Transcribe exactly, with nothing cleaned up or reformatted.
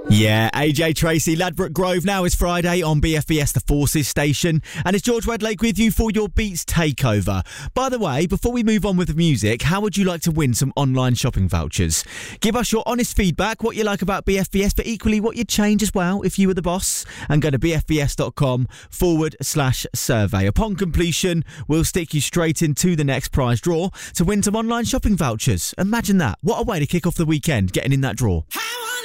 Yeah, A J Tracy, Ladbroke Grove. Now is Friday on B F B S The Forces station, and it's George Redlake with you for your Beats Takeover. By the way, before we move on with the music, how would you like to win some online shopping vouchers? Give us your honest feedback, what you like about B F B S, but equally what you'd change as well if you were the boss, and go to bfbs.com forward slash survey. Upon completion, we'll stick you straight into the next prize draw to win some online shopping vouchers. Imagine that. What a way to kick off the weekend, getting in that draw. How